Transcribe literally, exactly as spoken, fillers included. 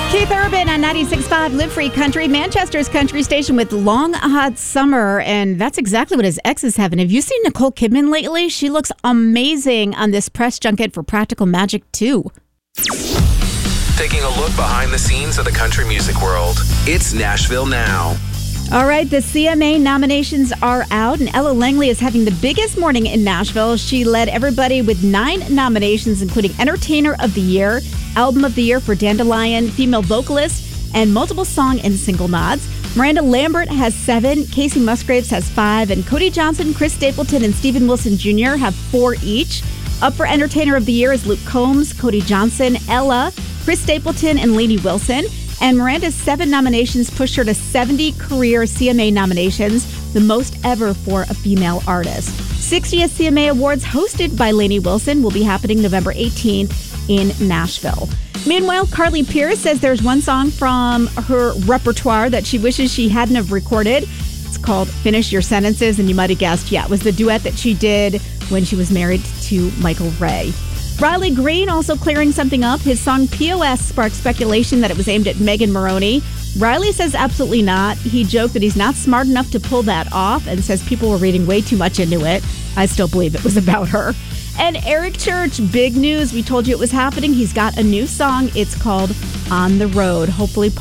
Keith Urban on ninety-six point five Live Free Country, Manchester's country station with Long Hot Summer. And that's exactly what his ex is having. Have you seen Nicole Kidman lately? She looks amazing on this press junket for Practical Magic two. Taking a look behind the scenes of the country music world. It's Nashville Now. All right, the C M A nominations are out, and Ella Langley is having the biggest morning in Nashville. She led everybody with nine nominations, including Entertainer of the Year, Album of the Year for Dandelion, Female Vocalist, and multiple song and single nods. Miranda Lambert has seven, Casey Musgraves has five, and Cody Johnson, Chris Stapleton, and Stephen Wilson Junior have four each. Up for Entertainer of the Year is Luke Combs, Cody Johnson, Ella, Chris Stapleton, and Lainey Wilson. And Miranda's seven nominations pushed her to seventy career C M A nominations, the most ever for a female artist. sixtieth C M A Awards, hosted by Lainey Wilson, will be happening November eighteenth in Nashville. Meanwhile, Carly Pearce says there's one song from her repertoire that she wishes she hadn't have recorded. It's called Finish Your Sentences, and you might have guessed, yeah, it was the duet that she did when she was married to Michael Ray. Riley Green also clearing something up. His song P O S sparked speculation that it was aimed at Megan Moroney. Riley says absolutely not. He joked that he's not smart enough to pull that off and says people were reading way too much into it. I still believe it was about her. And Eric Church, big news. We told you it was happening. He's got a new song. It's called On the Road. Hopefully